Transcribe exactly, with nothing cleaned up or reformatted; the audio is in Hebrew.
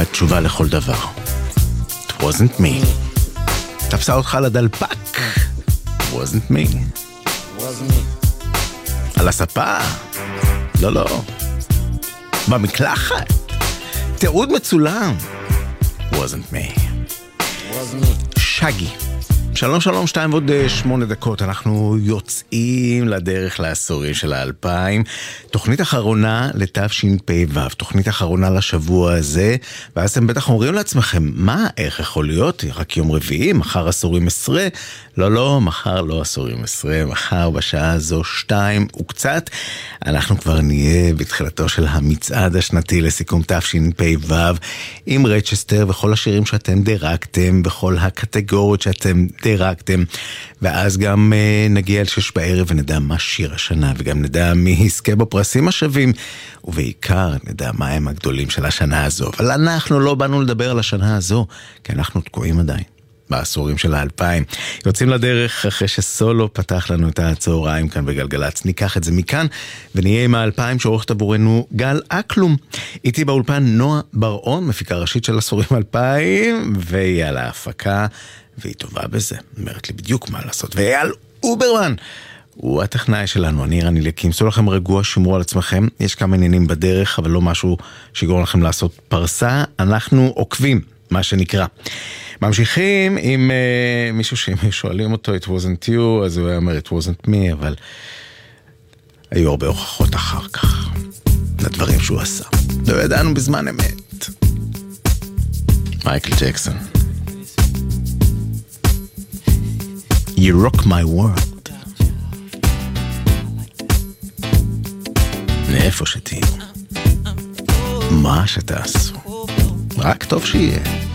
התשובה לכל דבר. It wasn't me. תפסה אותך לדלפק. It wasn't me. Wasn't me. על הספה. לא, לא. במקלחת. תיעוד מצולם. It wasn't me. Wasn't me. שגי. שלום שלום, שתיים ועוד שמונה דקות, אנחנו יוצאים לדרך לעשורים של האלפיים, תוכנית אחרונה לתשפ"ו, תוכנית אחרונה לשבוע הזה, ואז אתם בטח אומרים לעצמכם, מה, איך יכול להיות? רק יום רביעי, מחר עשורים עשרה? לא, לא, מחר לא עשורים עשרה, מחר בשעה הזו שתיים וקצת, אנחנו כבר נהיה בתחילתו של המצעד השנתי לסיכום תשפ"ו, עם רצ'סטר וכל השירים שאתם דירקתם, בכל הקטגוריות שאתם דירקתם, ואז גם uh, נגיע אל שש בערב ונדע מה שיר השנה, וגם נדע מי יזכה בפרסים השווים, ובעיקר נדע מה הם הגדולים של השנה הזו. אבל אנחנו לא באנו לדבר על השנה הזו, כי אנחנו תקועים עדיין בעשורים של האלפיים. יוצאים לדרך אחרי שסולו פתח לנו את הצהריים כאן בגלגלץ. ניקח את זה מכאן ונהיה עם האלפיים שעורכת עבורנו גל אקלום. איתי באולפן נועה בר-און, מפיקה ראשית של עשורים אלפיים, והיא על ההפקה, והיא טובה בזה, אומרת לי בדיוק מה לעשות. ואייל אוברמן, הוא הטכנאי שלנו, אני רני לקים. סעו לכם רגוע, שמרו על עצמכם, יש כמה עניינים בדרך, אבל לא משהו שיגרום לכם לעשות פרסה, אנחנו עוקבים, מה שנקרא. ממשיכים עם uh, מישהו שאם שואלים אותו, it wasn't you, אז הוא אומר, it wasn't me, אבל היו הרבה הוכחות אחר כך, לדברים שהוא עשה. לא ידענו בזמן אמת. מייקל ג'קסון. You rock my world. מאיפה שתהיו, מה שתעשו, רק טוב שיהיה.